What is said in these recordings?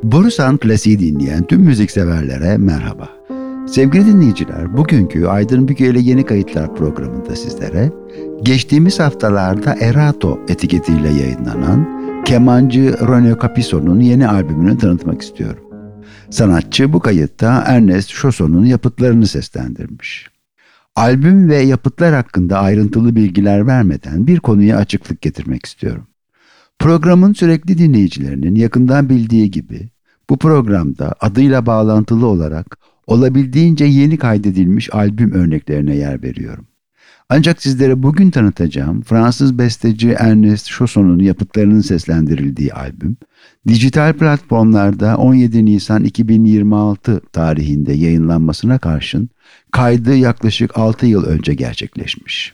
Borusan Klasiği dinleyen tüm müzikseverlere merhaba. Sevgili dinleyiciler, bugünkü Aydın Büke ile Yeni Kayıtlar programında sizlere geçtiğimiz haftalarda Erato etiketiyle yayınlanan kemancı René Capisso'nun yeni albümünü tanıtmak istiyorum. Sanatçı bu kayıtta Ernest Chausson'un yapıtlarını seslendirmiş. Albüm ve yapıtlar hakkında ayrıntılı bilgiler vermeden bir konuya açıklık getirmek istiyorum. Programın sürekli dinleyicilerinin yakından bildiği gibi bu programda adıyla bağlantılı olarak olabildiğince yeni kaydedilmiş albüm örneklerine yer veriyorum. Ancak sizlere bugün tanıtacağım Fransız besteci Ernest Chausson'un yapıtlarının seslendirildiği albüm, dijital platformlarda 17 Nisan 2026 tarihinde yayınlanmasına karşın kaydı yaklaşık 6 yıl önce gerçekleşmiş.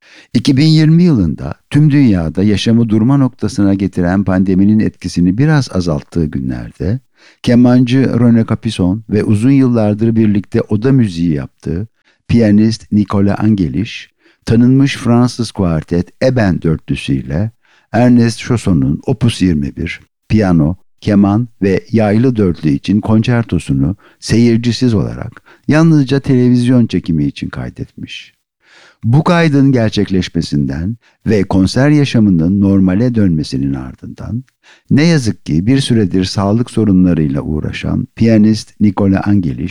2020 yılında tüm dünyada yaşamı durma noktasına getiren pandeminin etkisini biraz azalttığı günlerde, kemancı René Capisson ve uzun yıllardır birlikte oda müziği yaptığı piyanist Nicolas Angelis, tanınmış Fransız kuartet Eben dörtlüsüyle Ernest Chausson'un Opus 21, piyano, keman ve yaylı dörtlü için konçertosunu seyircisiz olarak yalnızca televizyon çekimi için kaydetmiş. Bu kaydın gerçekleşmesinden ve konser yaşamının normale dönmesinin ardından ne yazık ki bir süredir sağlık sorunlarıyla uğraşan piyanist Nicolas Angelis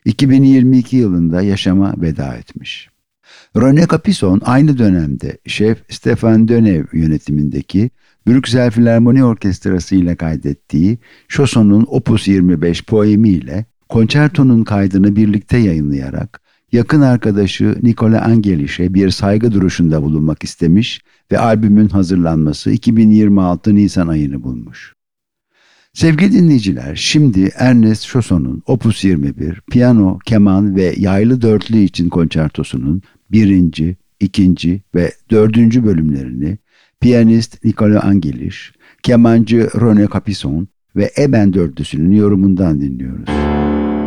2022 yılında yaşama veda etmiş. René Capisson aynı dönemde şef Stéphane Deneuve yönetimindeki Brüksel Filarmoni Orkestrası ile kaydettiği Chausson'un Opus 25 poemi ile konçertonun kaydını birlikte yayınlayarak yakın arkadaşı Nicolas Angelis'e bir saygı duruşunda bulunmak istemiş ve albümün hazırlanması 2026 Nisan ayını bulmuş. Sevgili dinleyiciler, şimdi Ernest Chausson'un Opus 21, piyano, keman ve yaylı dörtlü için konçertosunun 1., 2. ve 4. bölümlerini piyanist Nicolas Angelis, kemancı René Capisson ve Eben dörtlüsünün yorumundan dinliyoruz.